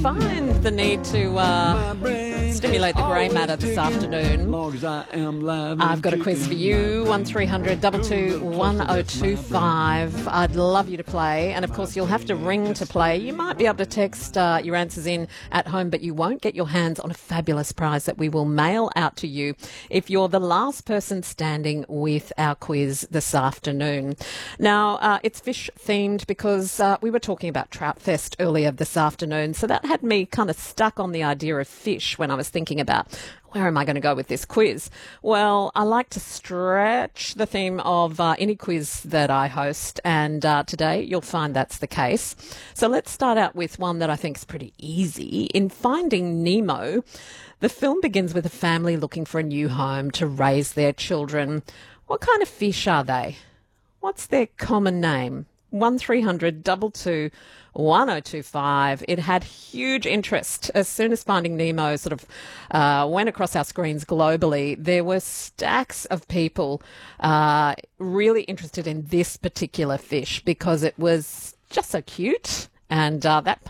find the need to stimulate the grey matter this afternoon, I've got a quiz for you, 1300 222 1025. I'd love you to play, and of course you'll have to ring to play. You might be able to text your answers in at home, but you won't get your hands on a fabulous prize that we will mail out to you if you're the last person standing with our quiz this afternoon. Now, it's fish themed because we were talking about Trout Fest earlier this afternoon, so that had me kind of stuck on the idea of fish when I was thinking about where am I going to go with this quiz? Well, I like to stretch the theme of any quiz that I host, and today you'll find that's the case. So let's start out with one that I think is pretty easy. In Finding Nemo, the film begins with a family looking for a new home to raise their children. What kind of fish are they? What's their common name? 1300 222 1025. It had huge interest. As soon as Finding Nemo sort of went across our screens globally, there were stacks of people really interested in this particular fish because it was just so cute. And that